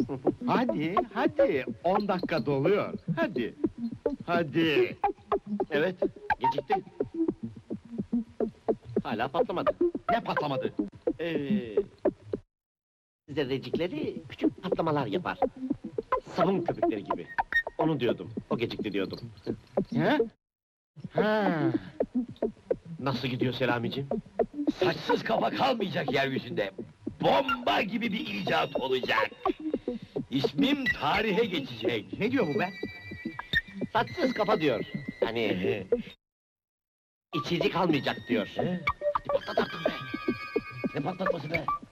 Hadi, hadi, 10 dakika doluyor, hadi! Hadi! Evet, gecikti. Hala patlamadı. Ne patlamadı? Zerrecikleri küçük patlamalar yapar. Sabun köpükleri gibi. Onu diyordum, o gecikti diyordum. He? Ha, Nasıl gidiyor Selamiciğim? Saçsız kafa kalmayacak yeryüzünde. Bomba gibi bir icat olacak. İsmim tarihe geçecek. ne diyor bu be? Saçsız kafa diyor. Hani... içici kalmayacak diyor. Hadi patlat artık be! Ne patlatması be?